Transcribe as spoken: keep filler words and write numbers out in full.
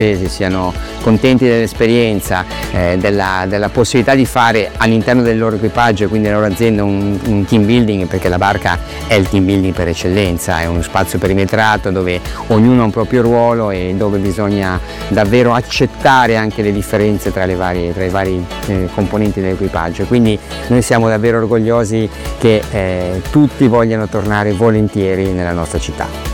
siano contenti dell'esperienza, eh, della, della possibilità di fare all'interno del loro equipaggio e quindi della loro azienda un, un team building, perché la barca è il team building per eccellenza, è uno spazio perimetrato dove ognuno ha un proprio ruolo e dove bisogna davvero accettare anche le differenze tra, le varie, tra i vari eh, componenti dell'equipaggio. Quindi noi siamo davvero orgogliosi che eh, tutti vogliano tornare volentieri nella nostra città.